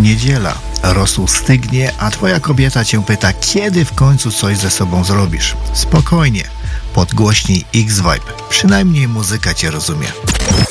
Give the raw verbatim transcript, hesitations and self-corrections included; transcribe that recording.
niedziela, rosół stygnie, a twoja kobieta cię pyta, kiedy w końcu coś ze sobą zrobisz. Spokojnie, podgłośnij X-Vibe, przynajmniej muzyka cię rozumie.